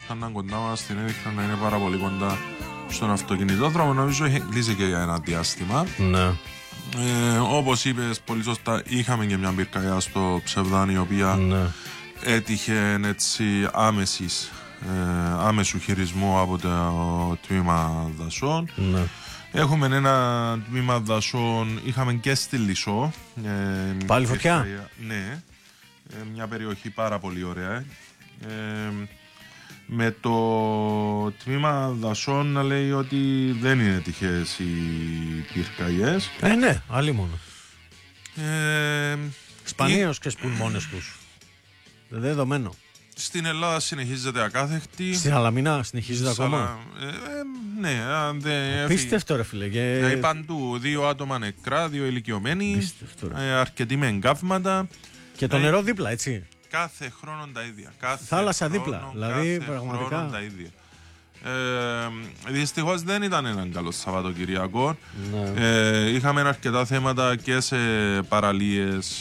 φτάναν κοντά μας, την έδειχναν να είναι πάρα πολύ κοντά στον αυτοκινητόδρομο. Νομίζω είχε κλείσει και για ένα διάστημα. Ναι. Όπως είπες πολύ σωστά, είχαμε και μια πυρκαγιά στο Ψευδάνη, η οποία έτυχε έτσι άμεσου χειρισμού από το τμήμα δασών. Ναι. Έχουμε ένα τμήμα δασών, είχαμε και στη Λυσσό. Πάλι φωτιά. Ναι, μια περιοχή πάρα πολύ ωραία. Με το τμήμα δασών να λέει ότι δεν είναι τυχαίες οι πυρκαγιές. Ναι, άλλη μόνο. Σπανίως και σπούν μόνες τους. Δεδομένο. Στην Ελλάδα συνεχίζεται ακάθεκτη. Στην Αλαμίνα συνεχίζεται ακόμα. Ναι, Πίστευτο ρε φίλε. Παντού 2 άτομα νεκρά, 2 ηλικιωμένοι. Αρκετοί με εγκάβματα. Και το νερό δίπλα, έτσι. Κάθε χρόνο τα ίδια. Θάλασσα δίπλα. Δηλαδή πραγματικά. Τα ίδια. Δυστυχώς δεν ήταν έναν καλό Σαββατοκυριακό. Είχαμε αρκετά θέματα και σε παραλίες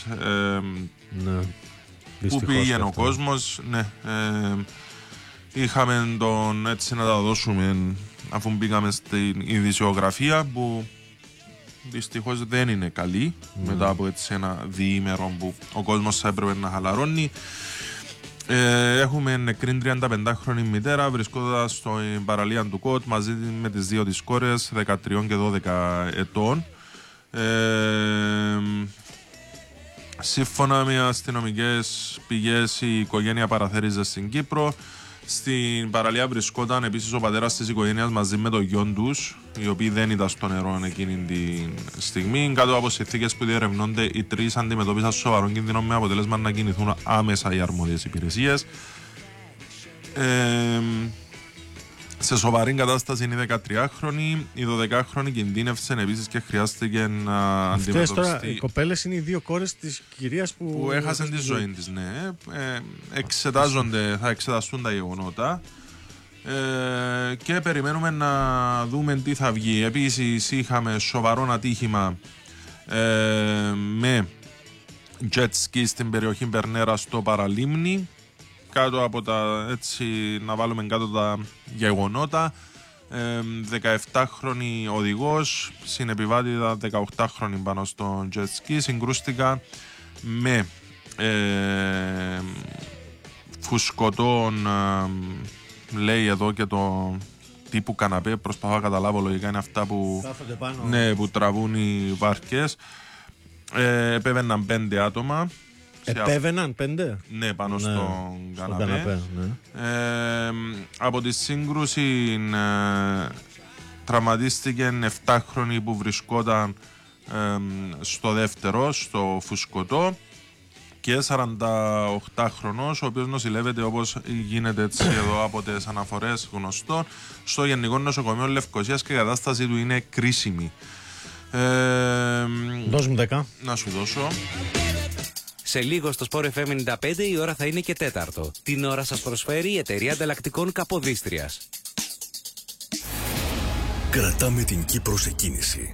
που πήγαινε ο κόσμος. Είχαμε τον, έτσι να τα δώσουμε, αφού μπήκαμε στην ειδησιογραφία, που δυστυχώς δεν είναι καλή, μετά από έτσι ένα διήμερο που ο κόσμος θα έπρεπε να χαλαρώνει. Έχουμε νεκρή 35χρονη μητέρα, βρισκόταν στην παραλία του Κότ μαζί με τις δύο της κόρες 13 και 12 ετών. Σύμφωνα με αστυνομικές πηγές, η οικογένεια παραθέριζε στην Κύπρο. Στην παραλία βρισκόταν επίσης ο πατέρας της οικογένειας μαζί με το γιον τους, οι οποίοι δεν ήταν στο νερό εκείνη τη στιγμή. Κάτω από συνθήκες που διερευνώνται, οι τρεις αντιμετώπισαν σοβαρό κίνδυνο, με αποτέλεσμα να κινηθούν άμεσα οι αρμόδιες υπηρεσίες. Σε σοβαρή κατάσταση είναι η 13χρονη, η 12χρονη κινδύνευσε επίσης και χρειάστηκε να αντιμετωπιστεί. Τώρα, οι κοπέλες είναι οι δύο κόρες της κυρίας που έχασαν τη ζωή της, ναι. Θα εξεταστούν τα γεγονότα και περιμένουμε να δούμε τι θα βγει. Επίσης είχαμε σοβαρό ατύχημα με jet ski στην περιοχή Περνέρα στο Παραλίμνη. Κάτω από τα, έτσι, να βάλουμε κάτω τα γεγονότα. 17χρονη οδηγός, συνεπιβάτητα 18χρονη πάνω στο jet ski, συγκρούστηκα με φουσκωτών, λέει εδώ και το τύπου καναπέ, προσπαθώ να καταλάβω, λογικά είναι αυτά που, που τραβούν οι βάρκες. Επέβαιναν 5 άτομα. Επέβαιναν 5? Ναι, πάνω στον καναπέ. Από τη σύγκρουση τραυματίστηκε 7χρονη που βρισκόταν στο δεύτερο, στο φουσκωτό, και 48χρονος, ο οποίος νοσηλεύεται, όπως γίνεται έτσι εδώ από τις αναφορές γνωστών, στο Γενικό Νοσοκομείο Λευκωσίας, και η κατάσταση του είναι κρίσιμη. Δώσ' μου 10. Να σου δώσω. Σε λίγο στο Sport FM 95 η ώρα θα είναι και 4. Την ώρα σας προσφέρει η εταιρεία ανταλλακτικών Καποδίστριας. Κρατάμε την Κύπρο σε κίνηση.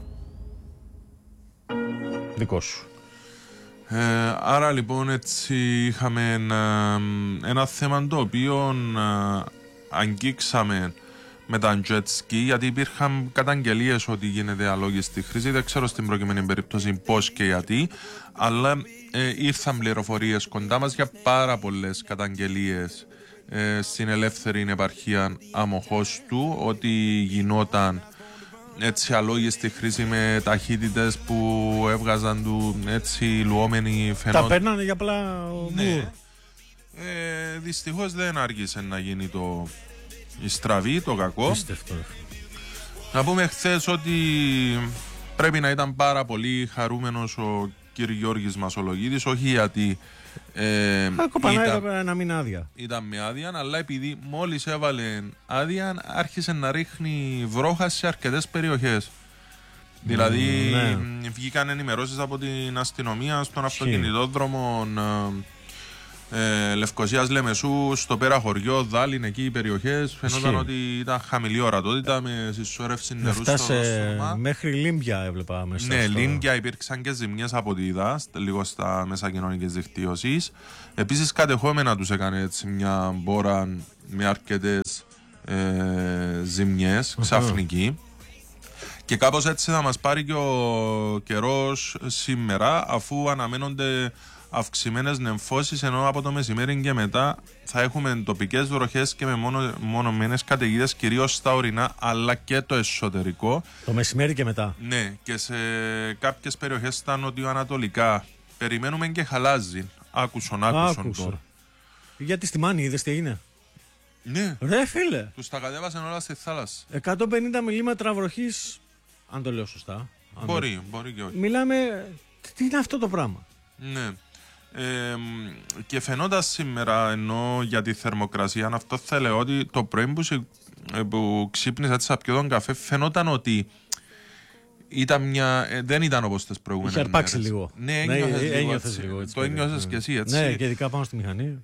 Δικό σου. Άρα λοιπόν έτσι είχαμε ένα θέμα το οποίο αγγίξαμε με τα jet ski, γιατί υπήρχαν καταγγελίες ότι γίνεται αλόγιστη χρήση. Δεν ξέρω στην προκειμένη περίπτωση πώς και γιατί, αλλά ήρθαν πληροφορίες κοντά μας για πάρα πολλές καταγγελίες στην ελεύθερη επαρχία Αμοχώστου, ότι γινόταν έτσι αλόγιστη χρήση με ταχύτητες που έβγαζαν του έτσι λουόμενοι φαινόταν. Τα παίρνανε για απλά ναι. Δυστυχώς δεν άργησε να γίνει η στραβή, το κακό. Πίστευτο. Να πούμε χθες ότι πρέπει να ήταν πάρα πολύ χαρούμενος ο κ. Γιώργης Μασολογίδης, όχι γιατί να μην άδεια. Ήταν με άδεια, αλλά επειδή μόλις έβαλε άδεια άρχισε να ρίχνει βρόχα σε αρκετές περιοχές. Δηλαδή βγήκαν ενημερώσεις από την αστυνομία στον αυτοκινητόδρομο Λευκωσίας, Λεμεσού, στο πέρα χωριό, Δάλιν, εκεί οι περιοχές φαινόταν ότι ήταν χαμηλή ορατότητα με συσσόρευση νερού στο στρώμα. Μέχρι Λίμπια έβλεπα μέσα. Ναι, Λίμπια υπήρξαν και ζημιές από τη ΔΑ, λίγο στα μέσα κοινωνικής δικτύωσης. Επίσης κατεχόμενα τους έκανε έτσι μια μπόρα με αρκετές ζημιές, ξαφνική. Και κάπως έτσι θα μας πάρει και ο καιρός σήμερα, αφού αναμένονται αυξημένες νεμφώσεις, ενώ από το μεσημέρι και μετά θα έχουμε τοπικές βροχές και με μονομένες καταιγίδες, κυρίως στα ορεινά αλλά και το εσωτερικό. Το μεσημέρι και μετά. Ναι, και σε κάποιες περιοχές στα νοτιοανατολικά περιμένουμε και χαλάζει. Άκουσον τώρα. Γιατί στη Μάνη είδες τι έγινε? Ναι, Ρε φίλε, τους τα κατέβασαν όλα στη θάλασσα. 150 μιλίμετρα βροχής, αν το λέω σωστά. Μπορεί και όχι. Μιλάμε, τι είναι αυτό το πράγμα? Ναι. Και φαινόταν σήμερα, ενώ για τη θερμοκρασία, αυτό θα λέω ότι το πρωί που ξύπνησα έτσι πιω τον καφέ, φαινόταν ότι δεν ήταν όπως τις προηγούμενες μέρες. Είχε αρπάξει μέρες. λίγο. Ναι, ένιωθες λίγο έτσι. Το ένιωσες και εσύ έτσι. Ναι, και ειδικά πάνω στη μηχανή.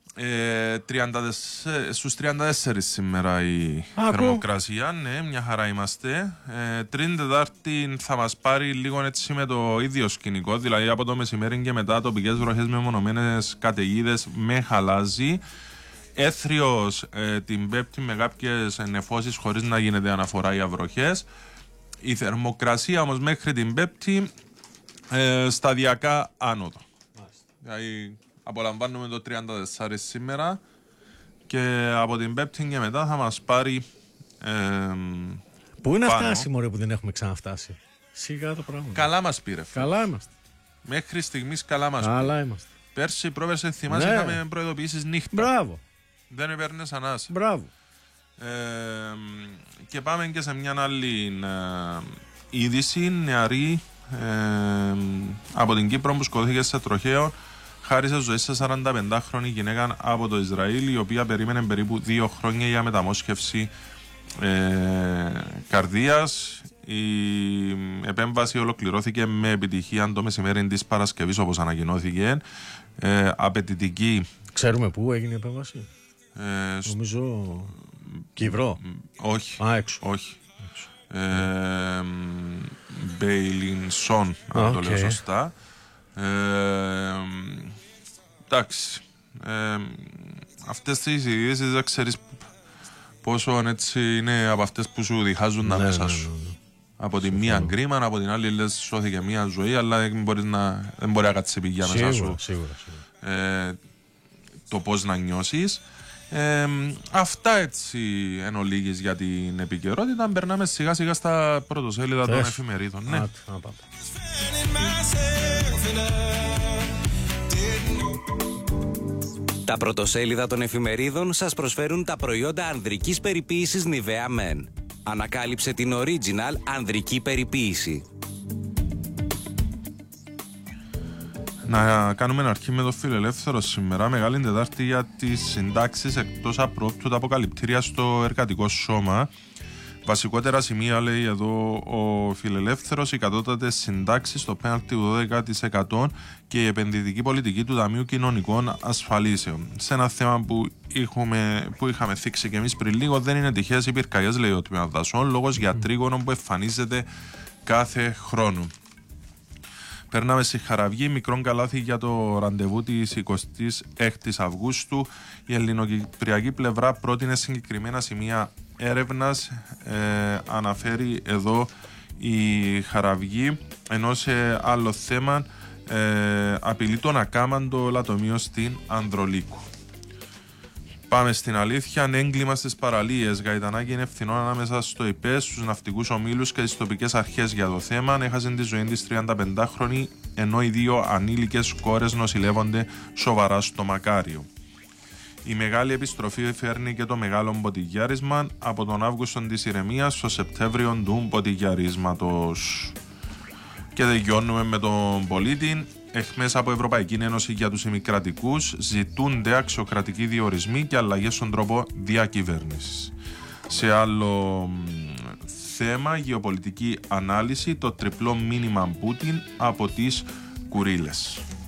Στους 34 σήμερα η θερμοκρασία, ναι, μια χαρά είμαστε. Τρίτη Τετάρτη θα μας πάρει λίγο έτσι με το ίδιο σκηνικό, δηλαδή από το μεσημέρι και μετά τοπικές βροχές με μονομένες καταιγίδες με χαλάζι. Έθριος την Πέμπτη με κάποιες νεφώσεις χωρίς να γίνεται αναφορά για βροχές. Η θερμοκρασία όμως μέχρι την Πέμπτη σταδιακά άνοδο. Δηλαδή απολαμβάνουμε το 34 σήμερα και από την Πέμπτη και μετά θα μας πάρει Πού είναι φτάσιμο ρε που δεν έχουμε ξαναφτάσει? Σιγά το πράγμα. Καλά μας πήρε. Καλά είμαστε. Μέχρι στιγμής καλά μας πήρε. Καλά είμαστε. Πέρσι πρόπερσι θυμάσαι είχαμε προειδοποιήσεις νύχτα. Μπράβο. Δεν έπαιρνες ανάσα. Μπράβο. Και πάμε και σε μια άλλη είδηση. Νεαρή από την Κύπρο που σκοτώθηκε σε τροχαίο χάρισε ζωή σε 45χρονη γυναίκα από το Ισραήλ, η οποία περίμενε περίπου 2 χρόνια για μεταμόσχευση καρδίας. Η επέμβαση ολοκληρώθηκε με επιτυχία το μεσημέρι της Παρασκευής, όπως ανακοινώθηκε. Απαιτητική. Ξέρουμε πού έγινε η επέμβαση? Νομίζω Κύπρο. Όχι. Έξω. Όχι. Μπέιλινσον, αν το λέω σωστά. Εντάξει. Αυτές τις ειδήσεις δεν ξέρεις πόσο έτσι είναι από αυτές που σου διχάζουν τα μέσα σου. Από τη μία κρίμα, από την άλλη λες σώθηκε μία ζωή, αλλά δεν μπορεί να κάτσει πηγιά μέσα σου. Σίγουρα. Το πώς να νιώσεις. Αυτά έτσι εν ολίγης για την επικαιρότητα. Περνάμε σιγά σιγά στα πρωτοσέλιδα των εφημερίδων. Ναι. Τα πρωτοσέλιδα των εφημερίδων σας προσφέρουν τα προϊόντα ανδρικής περιποίησης Nivea Men. Ανακάλυψε την original ανδρική περιποίηση. Να κάνουμε αρχή με το Φιλελεύθερο σήμερα. Μεγάλη Τετάρτη για τις συντάξεις εκτός απρόπτου τα αποκαλυπτήρια στο εργατικό σώμα. Βασικότερα σημεία, λέει εδώ ο Φιλελεύθερος, οι κατώτατες συντάξεις στο πέναλτι του 12% και η επενδυτική πολιτική του Ταμείου Κοινωνικών Ασφαλίσεων. Σε ένα θέμα που είχαμε θίξει και εμείς πριν λίγο, δεν είναι τυχαίες οι πυρκαγιές, λέει ο Τμήμα Δασών, λόγος για τρίγωνο που εμφανίζεται κάθε χρόνο. Περνάμε στη Χαραυγή, μικρό καλάθι για το ραντεβού της 26ης Αυγούστου. Η ελληνοκυπριακή πλευρά πρότεινε συγκεκριμένα σημεία έρευνας, αναφέρει εδώ η Χαραυγή, ενώ σε άλλο θέμα απειλεί τον ακάμαντο λατομείο στην Ανδρολίκου. Πάμε στην αλήθεια. Έγκλημα στις παραλίες. Γαϊτανάκη είναι ευθυνών ανάμεσα στο ΙΠΕΣ, στους ναυτικούς ομίλους και τις τοπικές αρχές για το θέμα. Έχασε τη ζωή της 35χρονη, ενώ οι 2 ανήλικες κόρες νοσηλεύονται σοβαρά στο Μακάριο. Η μεγάλη επιστροφή φέρνει και το μεγάλο μποτιγιάρισμα από τον Αύγουστο της ηρεμίας στο Σεπτέμβριο του μποτιγιαρίσματος. Και τελειώνουμε με τον πολίτη. Εχμές από Ευρωπαϊκή Ένωση για τους ημικρατικούς ζητούνται αξιοκρατικοί διορισμοί και αλλαγές στον τρόπο διακυβέρνησης. Σε άλλο θέμα, γεωπολιτική ανάλυση, το τριπλό μήνυμα Πούτιν από τις Κουρίλες.